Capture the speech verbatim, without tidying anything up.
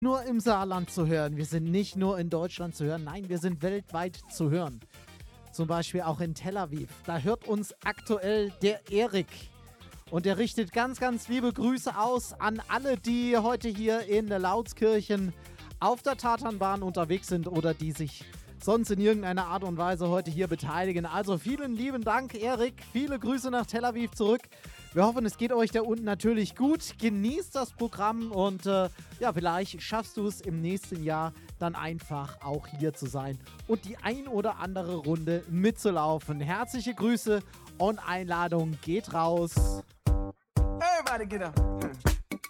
Nur im Saarland zu hören. Wir sind nicht nur in Deutschland zu hören. Nein, wir sind weltweit zu hören. Zum Beispiel auch in Tel Aviv. Da hört uns aktuell der Erik. Und er richtet ganz, ganz liebe Grüße aus an alle, die heute hier in Lautskirchen auf der Tatanbahn unterwegs sind oder die sich sonst in irgendeiner Art und Weise heute hier beteiligen. Also vielen lieben Dank, Erik. Viele Grüße nach Tel Aviv zurück. Wir hoffen, es geht euch da unten natürlich gut. Genießt das Programm und äh, ja, vielleicht schaffst du es im nächsten Jahr dann einfach auch hier zu sein und die ein oder andere Runde mitzulaufen. Herzliche Grüße und Einladung geht raus. Everybody get up.